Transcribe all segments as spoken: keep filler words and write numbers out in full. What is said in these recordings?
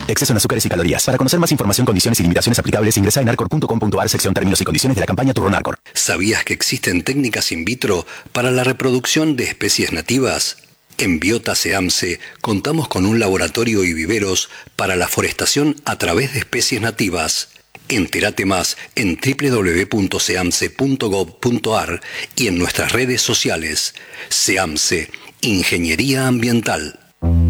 Exceso en azúcares y calorías. Para conocer más información, condiciones y limitaciones aplicables, ingresa en arcor punto com punto ar, sección términos y condiciones de la campaña Turno Arcor. ¿Sabías que existen técnicas in vitro para la reproducción de especies nativas? En Biota Seamse contamos con un laboratorio y viveros para la forestación a través de especies nativas. Entérate más en doble u doble u doble u punto seamse punto gob punto ar y en nuestras redes sociales. Seamse, Ingeniería Ambiental.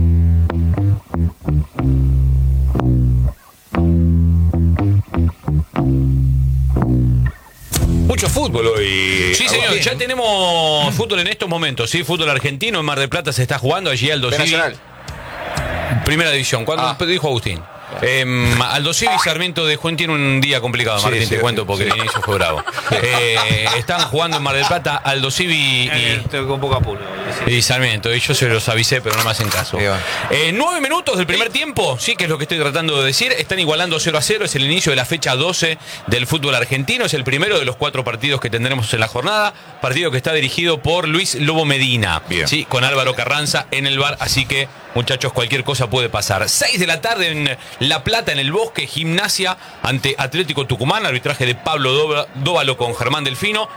Mucho fútbol hoy. Sí, señor, Agustín. Ya tenemos fútbol en estos momentos, ¿sí? Fútbol argentino, en Mar del Plata se está jugando, allí Aldo Civi. Primera división, ¿cuándo ah. dijo Agustín? Eh, Aldo Civi y Sarmiento de Junín tiene un día complicado, Martín, sí, te sí, cuento porque sí. el inicio fue bravo. Eh, están jugando en Mar del Plata Aldo Civi y, eh, estoy con poco apuro, y Sarmiento, y yo se los avisé, pero no me hacen caso. Eh, nueve minutos del primer tiempo, sí, que es lo que estoy tratando de decir. Están igualando cero a cero, es el inicio de la fecha doce del fútbol argentino, es el primero de los cuatro partidos que tendremos en la jornada. Partido que está dirigido por Luis Lobo Medina, sí, con Álvaro Carranza en el bar, así que, muchachos, cualquier cosa puede pasar. seis de la tarde en La Plata, en el Bosque, Gimnasia ante Atlético Tucumán, arbitraje de Pablo Dóvalo con Germán Delfino.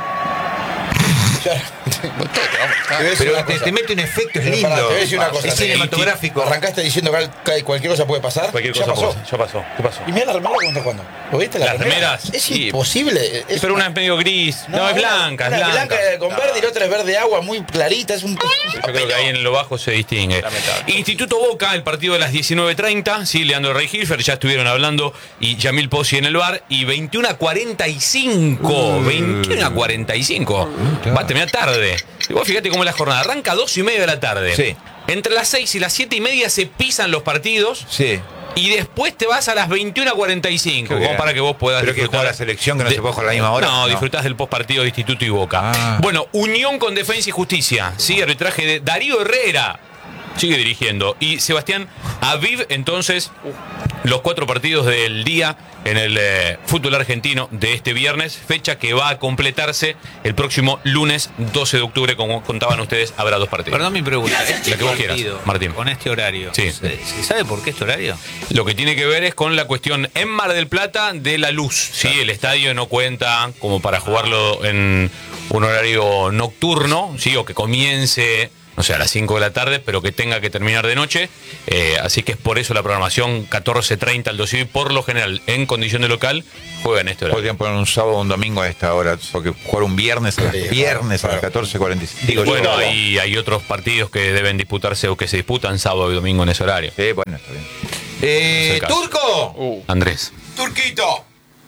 Pero te, te mete un efecto, es lindo. Para, te voy a decir una cosa, es cinematográfico. Arrancaste diciendo que cualquier cosa puede pasar. Cualquier ya cosa pasó. Puede, ya pasó. ¿Qué pasó? Y mira la remera, ¿cuánto cuándo? ¿Lo viste la Las remera? remeras. Es sí. imposible. Es pero una... una es medio gris. No, no es blanca, una es blanca. blanca con verde y la otra es verde agua, muy clarita. Es un... Yo creo que ahí en lo bajo se distingue. Instituto Boca, el partido de las diecinueve treinta. Sí, Leandro Rey-Hilfer, ya estuvieron hablando. Y Yamil Pozzi en el bar. Y veintiuno a cuarenta y cinco. Uh, veintiuno a cuarenta y cinco. Uh, Va a terminar tarde. Y vos fíjate cómo es la jornada. Arranca a dos y media de la tarde. Sí. Entre las seis y las siete y media se pisan los partidos. Sí. Y después te vas a las veintiuno a cuarenta y cinco, como para que vos puedas Pero disfrutar. que juega la selección que no de... se puede jugar a la misma hora. No, no. disfrutás del postpartido de Instituto y Boca. Ah. Bueno, Unión con Defensa y Justicia. Sí, arbitraje de Darío Herrera. Sigue dirigiendo. Y Sebastián Aviv, entonces, los cuatro partidos del día en el eh, fútbol argentino de este viernes, fecha que va a completarse el próximo lunes doce de octubre, como contaban ustedes, habrá dos partidos. Perdón mi pregunta, este la que vos partido, quieras, Martín. Con este horario, sí. ¿se, ¿se sabe por qué este horario? Lo que tiene que ver es con la cuestión en Mar del Plata de la luz. Sí, el estadio no cuenta como para jugarlo en un horario nocturno, sí, o que comience, no sé, a las cinco de la tarde, pero que tenga que terminar de noche. Eh, así que es por eso la programación catorce treinta al doce. Por lo general, en condición de local, juega en este horario. Podrían poner un sábado o un domingo a esta hora, porque jugar un viernes a las, sí, viernes claro, a las catorce cuarenta y cinco. Digo, bueno, yo, hay, hay otros partidos que deben disputarse o que se disputan sábado y domingo en ese horario. Sí, bueno, está bien. Eh, es ¡Turco! Uh. Andrés. ¡Turquito!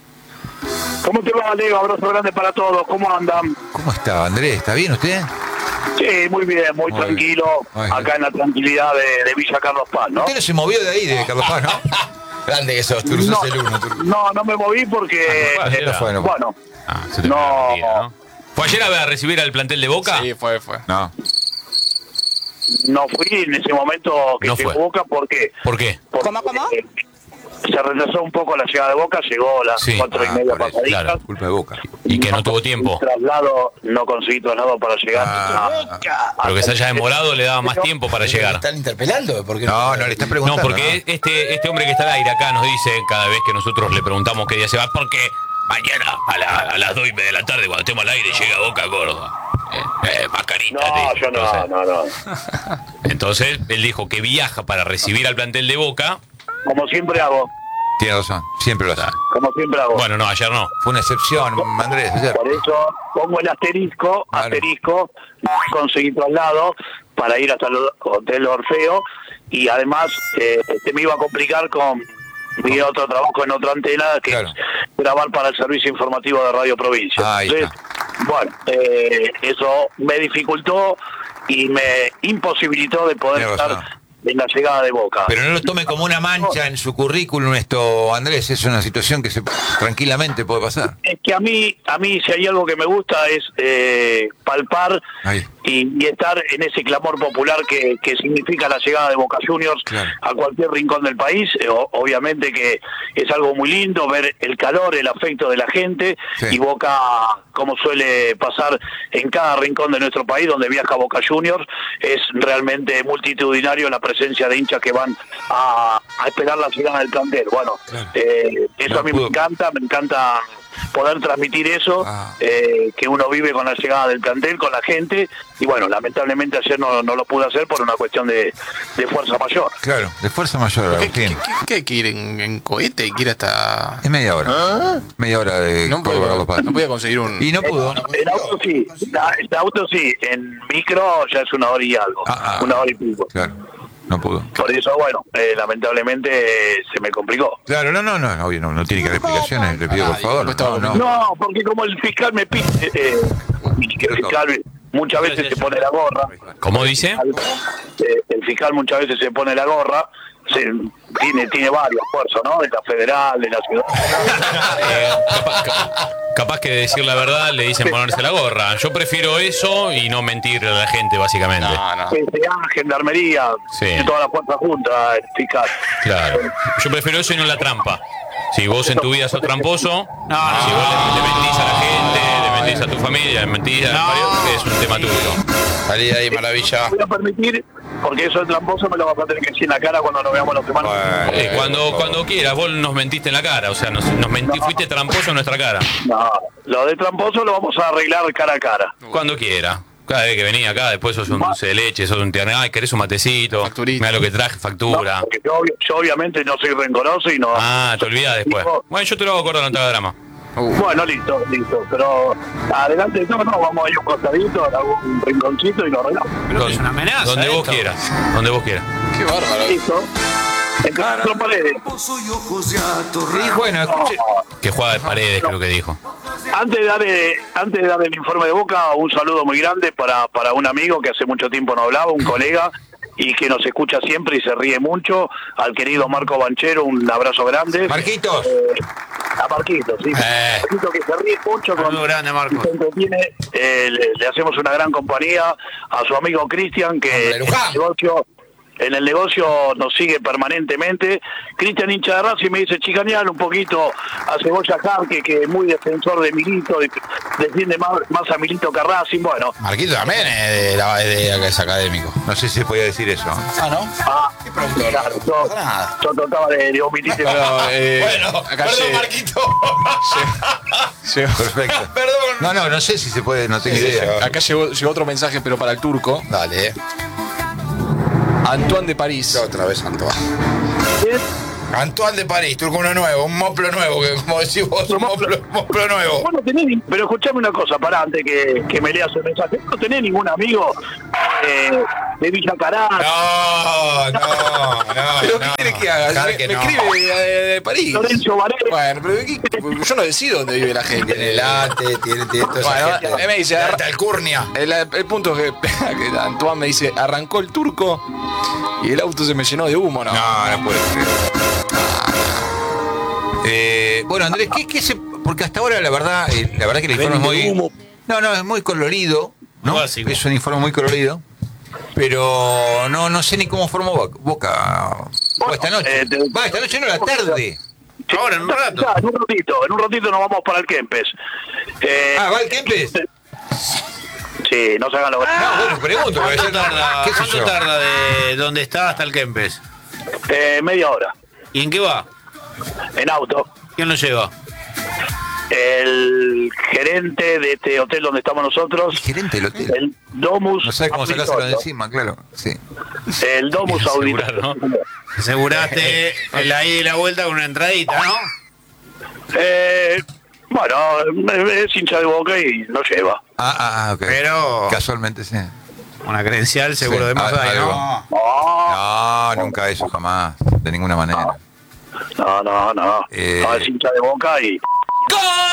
¿Cómo te va, Leo? Abrazo grande para todos. ¿Cómo andan? ¿Cómo está, Andrés? ¿Está bien usted? Sí, muy bien, muy, muy tranquilo. Bien. Acá en la tranquilidad de, de Villa Carlos Paz, ¿no? Usted no se movió de ahí, de Carlos Paz, ¿no? Grande que sos, tú no, sos el uno. Tú... No, no me moví porque... Ah, no, eh, fue, no fue. Bueno, ah, no... Mentira, ¿no? ¿Fue ayer a recibir al plantel de Boca? Sí, fue, fue. No. No fui en ese momento que no llegó fue. Boca porque... ¿Por qué? Porque, ¿Cómo, cómo? Eh, se retrasó un poco la llegada de Boca, llegó a las sí. cuatro ah, y media pasaditas. Claro, culpa de Boca. Y que no, no tuvo tiempo. Traslado, no conseguí traslado para llegar. Ah, a, pero que se haya demorado le daba más tiempo para llegar. ¿Le están interpelando? Porque no, no, no le están preguntando. No, porque ¿no? Este, este hombre que está al aire acá nos dice, cada vez que nosotros le preguntamos qué día se va, porque mañana a, la, a las dos y media de la tarde, cuando estemos al aire, llega Boca Gorda. Eh, eh, mascarita. No, te, yo no, entonces, no, no. Entonces, él dijo que viaja para recibir al plantel de Boca. Como siempre hago. Tiene razón, siempre lo hace. Como siempre hago. Bueno, no, ayer no. Fue una excepción, Andrés. Ayer. Por eso pongo el asterisco, claro. asterisco, conseguí traslado para ir hasta el Hotel Orfeo y además eh, se me iba a complicar con mi otro trabajo en otra antena, que claro. es grabar para el servicio informativo de Radio Provincia. Ahí Entonces, está. bueno, eh, eso me dificultó y me imposibilitó de poder estar en la llegada de Boca. Pero no lo tome como una mancha en su currículum esto, Andrés, es una situación que se tranquilamente puede pasar. Es que a mí, a mí si hay algo que me gusta es eh, palpar y, y estar en ese clamor popular que, que significa la llegada de Boca Juniors claro. a cualquier rincón del país. Eh, obviamente que es algo muy lindo ver el calor, el afecto de la gente sí. y Boca, como suele pasar en cada rincón de nuestro país donde viaja Boca Juniors, es realmente multitudinario la presencia presencia de hinchas que van a, a esperar la llegada del plantel. Bueno, Claro. eh, eso No a mí pudo. me encanta, me encanta poder transmitir eso, Ah. eh, que uno vive con la llegada del plantel, con la gente, y bueno, lamentablemente ayer no, no lo pude hacer por una cuestión de, de fuerza mayor. Claro, de fuerza mayor, ¿Qué, qué, Agustín. qué- qué hay que ir en, en cohete? ¿Hay que ir hasta...? Es media hora. Media hora de No Córdoba a Carlos puedo, Paz. no podía conseguir un... Y no pudo. En auto sí, en auto sí, en micro ya es una hora y algo, Ah, ah. una hora y pico. Claro, no pudo. Por eso, bueno, eh, lamentablemente eh, se me complicó. Claro, no, no, no, obvio, no, no tiene que dar explicaciones, le pido por favor. No, no. No, porque como el fiscal me pide, eh, que el fiscal muchas veces se pone la gorra. ¿Cómo dice? Eh, el fiscal muchas veces se pone la gorra, se, tiene tiene varios esfuerzos, ¿no? De la federal, de la ciudad. Eh, capaz, ca- capaz que decir la verdad le dicen ponerse la gorra. Yo prefiero eso y no mentir a la gente, básicamente. No, no. P S A, gendarmería, Sí. de toda la fuerza junta, el fiscal. Claro. Yo prefiero eso y no la trampa. Si vos en tu vida sos tramposo, si vos le, le mentís a la gente, le mentís a tu familia, le mentís a varios, es un tema tuyo. Salí de ahí, maravilla. Voy a permitir, porque eso es tramposo, me lo vas a tener que decir en la cara cuando nos veamos la semana. Eh, cuando, cuando quieras, vos nos mentiste en la cara, o sea, nos, nos mentí, fuiste tramposo en nuestra cara. No, lo de tramposo lo vamos a arreglar cara a cara. Cuando quiera. Cada vez que venía acá, después sos un dulce de leche, sos un tierno, ay, querés un matecito, Facturita. mira lo que traje, factura. No, porque yo, obvio- yo obviamente no soy rencoroso y no... Ah, te olvidás después. Bueno, yo te lo hago acordar en el drama. Bueno, listo, listo. Pero adelante de todo, no, vamos a ir un costadito, a algún rinconcito y nos arreglamos. Donde, es una amenaza donde vos esto. quieras, donde vos quieras. Qué bárbaro. Listo. En Castro Paredes. Y bueno, escuche. Que juega de paredes, creo que dijo. Antes de, dar, eh, antes de dar el informe de Boca, un saludo muy grande para, para un amigo que hace mucho tiempo no hablaba, un colega, y que nos escucha siempre y se ríe mucho, al querido Marco Banchero, un abrazo grande. Marquitos. Eh, a Marquito, sí. Eh. Marquito que se ríe mucho con... Saludo grande, Marco. se entretiene, eh, le, le hacemos una gran compañía a su amigo Cristian, que Hombre, en el Luján. negocio... En el negocio nos sigue permanentemente. Cristian, hincha de Racing, me dice chicanear un poquito a Cebolla Carque, que es muy defensor de Milito, de- defiende más, más a Milito que a Racing. Bueno, Marquito también es, de la, es, de, es académico. No sé si se podía decir eso. Ah, ¿no? ah, productor? claro, No yo, pasa nada. yo trataba de, de omitir. Pero, eh, Bueno, acá perdón, lle- Marquito. llegó- Perfecto. Perdón. No, no, no sé si se puede, no tengo idea. Acá llegó, llegó otro mensaje, pero para el turco. Dale, eh. Antoine de París. Otra vez Antoine. Antoine de París, turco uno nuevo, un moplo nuevo, que como decís vos, un moplo, moplo nuevo. Vos no tenés ni- pero escuchame una cosa, pará, antes que, que me leas el mensaje. ¿No tenés ningún amigo eh, de Villa Cará? No, no, no. ¿Pero qué quieres que haga? Claro me que me no. escribe de, de París. Lorenzo Varela. Bueno, pero ¿qué- yo no decido dónde vive la gente. Tiene late, tiene, tiene toda esa Bueno, gente. él me dice, Late Alcurnia. El, el punto es que, que Antoine me dice, arrancó el turco y el auto se me llenó de humo, ¿no? No, no puede ser. Eh, bueno, Andrés, ¿qué, qué se...? Porque hasta ahora, la verdad, eh, la verdad que el informe es muy... No, no, es muy colorido, ¿no? Básico. Es un informe muy colorido. Pero no, no sé ni cómo formó Boca. Boca. Bueno, esta noche. eh, te- Va, esta noche no, la tarde. Ahora, en un rato. Ya, en un ratito, en un ratito nos vamos para el Kempes. Eh, Ah, ¿va el Kempes? Sí, no se hagan los... No, bueno, pregunto. porque ¿Cuánto yo- tarda, ¿Qué sé cuánto yo? tarda de donde está hasta el Kempes? Eh, media hora, ¿Y en qué va? en auto. ¿Quién lo lleva? El gerente de este hotel donde estamos nosotros, El gerente del hotel. el Domus No sabe cómo sacárselo de Auditorio. encima, claro. Sí. El Domus Asegurar, Auditorio. Aseguraste la ida y la vuelta con una entradita, ¿no? Eh, bueno, es hincha de Boca y lo lleva. Ah, ah, ah, ok. Pero Casualmente, sí. una credencial seguro Sí, de más ah, hay, algo. ¿no? No, No, nunca eso, jamás. De ninguna manera. no, no, no. Eh. No, es hincha de Boca y... ¡Gol!